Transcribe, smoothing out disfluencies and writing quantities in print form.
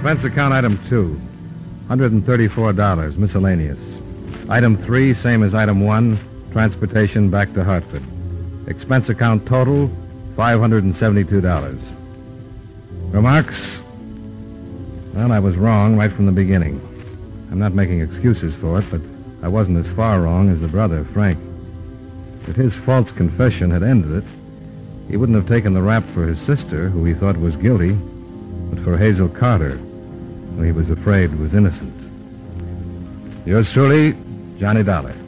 Expense account item 2, $134, miscellaneous. Item 3, same as item 1, transportation back to Hartford. Expense account total, $572. Remarks? Well, I was wrong right from the beginning. I'm not making excuses for it, but I wasn't as far wrong as the brother, Frank. If his false confession had ended it, he wouldn't have taken the rap for his sister, who he thought was guilty, but for Hazel Carter, who he was afraid was innocent. Yours truly, Johnny Dollar.